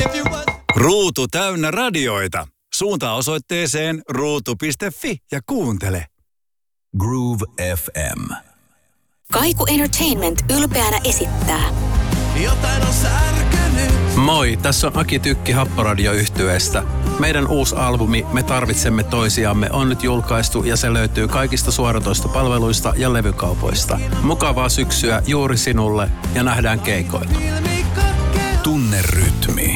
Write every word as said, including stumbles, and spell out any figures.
Ruutu täynnä radioita. Suuntaa osoitteeseen ruutu piste fi ja kuuntele. Groove F M. Kaiku Entertainment ylpeänä esittää. Jotain on särkynyt. Moi, tässä on Aki Tykki Happoradio-yhtyeestä. Meidän uusi albumi Me tarvitsemme toisiamme on nyt julkaistu ja se löytyy kaikista suoratoistopalveluista ja levykaupoista. Mukavaa syksyä juuri sinulle ja nähdään keikoilla. Tunne rytmi.